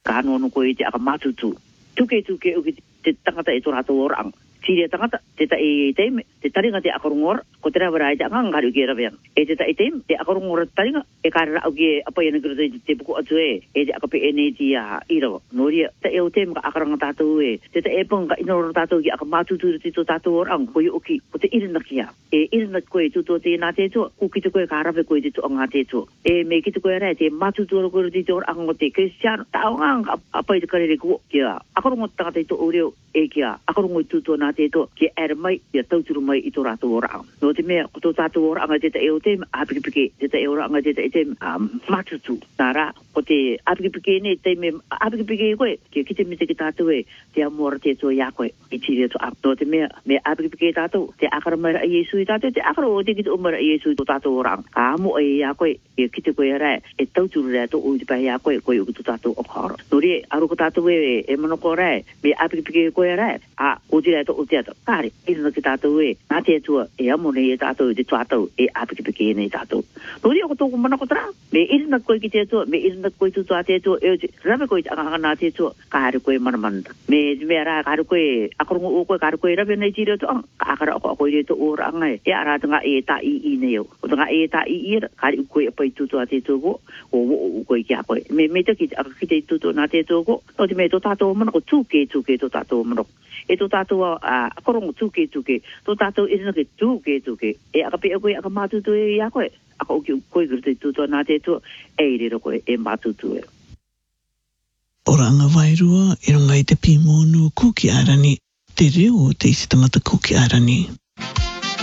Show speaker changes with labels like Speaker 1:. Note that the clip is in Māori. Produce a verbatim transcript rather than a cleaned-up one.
Speaker 1: ka no no ko i te aka matutu tuke tuke o te tangata e tō rātou orang Tiri tangata te ta e teim te taringa te akorongor ko te rawa rai te anga ngari uke raweang e te ta e teim te akorongor taringa e kāra au ke apa ia negara te buku atu e e te akape e nei ti a irawa noria ta e o teim ka akaranga tātou e te ta e pang ka inoro tātou ki aka mātutu te tō tātou orang ko i uki ko te irina kia e irina koe tuto te nā te tō ku ki te koe ka rawe koe te tō anga te tō e me ki te koe rai te mātutu aro koe te tō anga te Cristiano ta au ngā apa i te karere ko kia akorongo tangata i tō oreo e kia akorongo i tuto nā te to ke era mai ia tauturu mai i tō rātou ora no te mea ko tō tātou ora anga te ta e o te apikipike te ta e ora anga te ta e te matutu tā rā ko te apikipike ne te me apikipike koe ke ki te me te ki tātou e te amora te tō ia koe i tiri ato ap no te mea me apikipike tātou te akara mai ra i Yesu i tātou te akara o te ki te umara i Yesu i tō tātou ora ka amo e ia koe e ki te koe rai e tauturu rai tō o i te pai ia koe koe o ki tō tātou o kara no rie aru ko tātou e e manoko rai me apikipike koe rai a o te rai tō o te ato Kare, ina ki tātou e, nā te atua, e amone e tātou, te tātou, e apikipike e nei tātou. Nōri ako tōku mana ko tara, me ina koe ki te atua, me ina koe tutu a te atua, e o te rawe koe te anganga nā te atua, ka haru koe manamanda. Me mea rā, ka haru koe, akarongo o koe, ka haru koe rawe nei tira atua, ka akara ako ako i reto ora anga e, e arata ngā e tā i i nei au. O ngā e tā i i ra, ka haru koe apai tutu a te atua ko, o o koe ki a koe. Me me te ki, aka ki te tutu nā te atua ko, no te me tō tātou mana ko tūke tūke tō tātou mana ko. E tō tātou a korongo tūke tūke, tō tātou e rina ke tūke tūke, e akape a koe aka mātutu e ia koe, aka oki koe kuru te tūtua nā te tū, e rira koe e mātutu e.
Speaker 2: Oranga wairua, e runga i te pimonu kuki arani, te reo te isi tangata kuki arani.